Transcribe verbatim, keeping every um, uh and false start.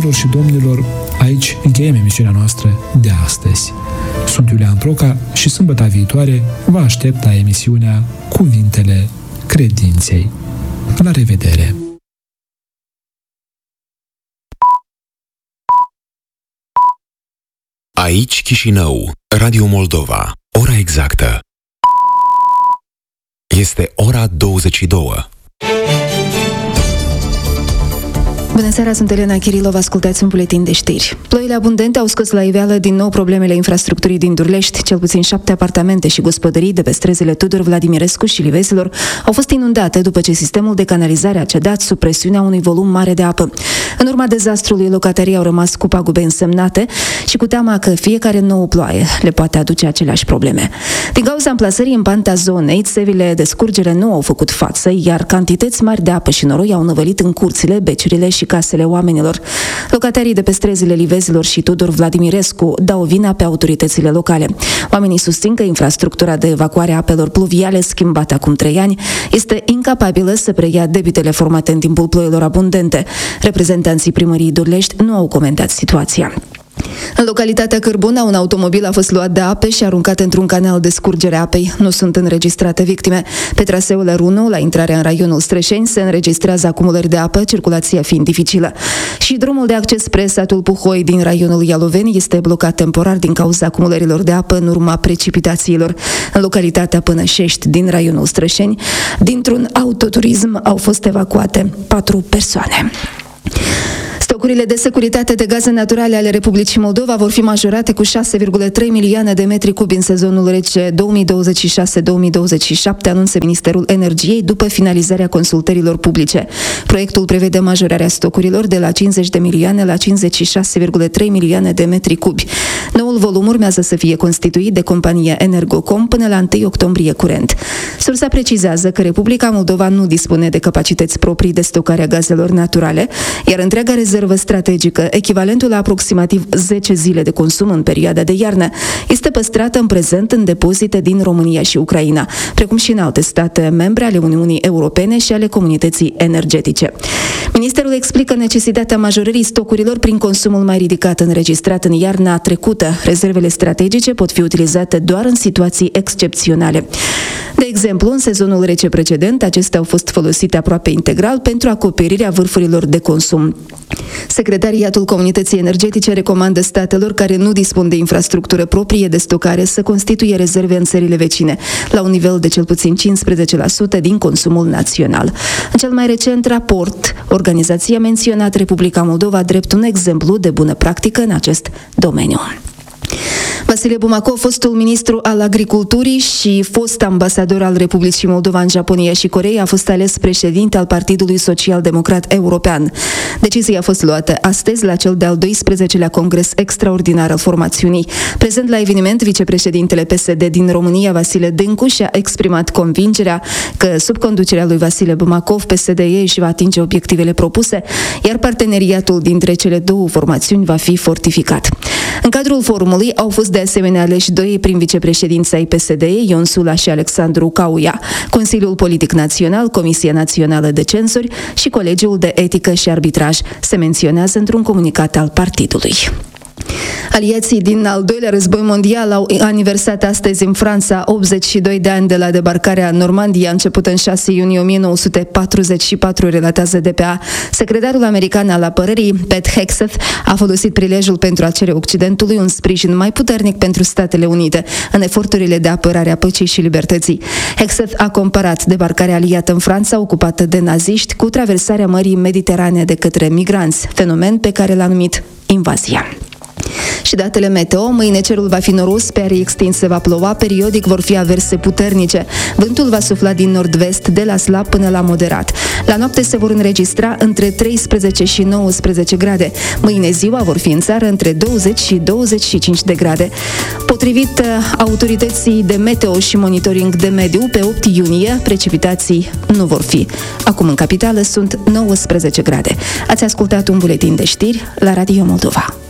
Doamnelor și domnilor, aici încheiem emisiunea noastră de astăzi. Sunt Iulian Proca și sâmbătă viitoare vă aștept la emisiunea Cuvintele Credinței. La revedere! Aici Chișinău, Radio Moldova. Ora exactă este ora douăzeci și două. Bună seara, sunt Elena Chirilov, ascultați un buletin de știri. Ploile abundente au scos la iveală din nou problemele infrastructurii din Durlești. Cel puțin șapte apartamente și gospodării de pe străzile Tudor Vladimirescu și Livezilor au fost inundate după ce sistemul de canalizare a cedat sub presiunea unui volum mare de apă. În urma dezastrului, locatarii au rămas cu pagube însemnate și cu teama că fiecare nouă ploaie le poate aduce aceleași probleme. Din cauza amplasării în panta zonei, țevile de scurgere nu au făcut față, iar cantități mari de apă și noroi au năvălit în curțile, beciurile și casele oamenilor. Locatarii de pe străzile Livezilor și Tudor Vladimirescu dau vina pe autoritățile locale. Oamenii susțin că infrastructura de evacuare a apelor pluviale, schimbată acum trei ani, este incapabilă să preia debitele formate în timpul ploilor abundente. Reprezentanții primăriei Durlești nu au comentat situația. În localitatea Cărbuna, un automobil a fost luat de ape și aruncat într-un canal de scurgere a apei. Nu sunt înregistrate victime. Pe traseul R unu, la intrarea în raionul Strășeni, se înregistrează acumulări de apă, circulația fiind dificilă. Și drumul de acces spre satul Puhoi din raionul Ialoveni este blocat temporar din cauza acumulărilor de apă în urma precipitațiilor. În localitatea Pănășești din raionul Strășeni, dintr-un autoturism au fost evacuate patru persoane. Stocurile de securitate de gaze naturale ale Republicii Moldova vor fi majorate cu șase virgulă trei milioane de metri cubi în sezonul rece două mii douăzeci și șase două mii douăzeci și șapte, anunță Ministerul Energiei după finalizarea consultărilor publice. Proiectul prevede majorarea stocurilor de la cincizeci de milioane la cincizeci și șase virgulă trei milioane de metri cubi. Noul volum urmează să fie constituit de compania Energocom până la întâi octombrie curent. Sursa precizează că Republica Moldova nu dispune de capacități proprii de stocare a gazelor naturale, iar întreaga rezervă strategică, echivalentul la aproximativ zece zile de consum în perioada de iarnă, este păstrată în prezent în depozite din România și Ucraina, precum și în alte state membre ale Uniunii Europene și ale comunității energetice. Ministerul explică necesitatea majorării stocurilor prin consumul mai ridicat înregistrat în iarna trecută. Rezervele strategice pot fi utilizate doar în situații excepționale. De exemplu, în sezonul rece precedent, acestea au fost folosite aproape integral pentru acoperirea vârfurilor de consum. Secretariatul Comunității Energetice recomandă statelor care nu dispun de infrastructură proprie de stocare să constituie rezerve în țările vecine, la un nivel de cel puțin cincisprezece la sută din consumul național. În cel mai recent raport, organizația a menționat Republica Moldova drept un exemplu de bună practică în acest domeniu. Vasile Bumacov, fostul ministru al agriculturii și fost ambasador al Republicii Moldova în Japonia și Coreea, a fost ales președinte al Partidului Social-Democrat European. Decizia a fost luată astăzi la cel de-al doisprezecelea congres extraordinar al formațiunii. Prezent la eveniment, vicepreședintele P S D din România, Vasile Dâncu, și-a exprimat convingerea că sub conducerea lui Vasile Bumacov, P S D E își va atinge obiectivele propuse, iar parteneriatul dintre cele două formațiuni va fi fortificat. În cadrul forumului au fost de asemenea aleși doi prim vicepreședinți ai P S D E, Ion Sula și Alexandru Cauia, Consiliul Politic Național, Comisia Națională de Cenzori și Colegiul de Etică și Arbitraj, se menționează într-un comunicat al partidului. Aliații din al doilea război mondial au aniversat astăzi în Franța optzeci și doi de ani de la debarcarea în Normandia, începută în șase iunie o mie nouă sute patruzeci și patru, relatează D P A. Secretarul american al apărării, Pete Hegseth, a folosit prilejul pentru a cere Occidentului un sprijin mai puternic pentru Statele Unite în eforturile de apărare a păcii și libertății. Hegseth a comparat debarcarea aliată în Franța, ocupată de naziști, cu traversarea Mării Mediterane de către migranți, fenomen pe care l-a numit invazia. Și datele meteo: mâine cerul va fi noros, pe arii extinse va ploua, periodic vor fi averse puternice. Vântul va sufla din nord-vest, de la slab până la moderat. La noapte se vor înregistra între treisprezece și nouăsprezece grade. Mâine ziua vor fi în țară între douăzeci și douăzeci și cinci de grade. Potrivit autorității de meteo și monitoring de mediu, pe opt iunie precipitații nu vor fi. Acum în capitală sunt nouăsprezece grade. Ați ascultat un buletin de știri la Radio Moldova.